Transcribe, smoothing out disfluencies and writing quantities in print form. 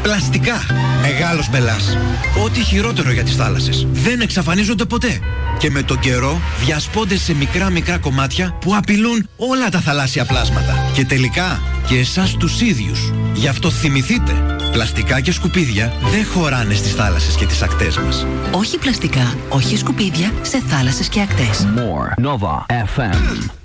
Πλαστικά. Μεγάλος μπελάς. Ό,τι χειρότερο για τις θάλασσες. Δεν εξαφανίζονται ποτέ. Και με τον καιρό διασπώνται σε μικρά κομμάτια που απειλούν όλα τα θαλάσσια πλάσματα. Και τελικά και εσάς τους ίδιους. Γι' αυτό θυμηθείτε. Πλαστικά και σκουπίδια δεν χωράνε στις θάλασσες και τις ακτές μας. Όχι πλαστικά, όχι σκουπίδια σε θάλασσες και ακτές. More Nova FM.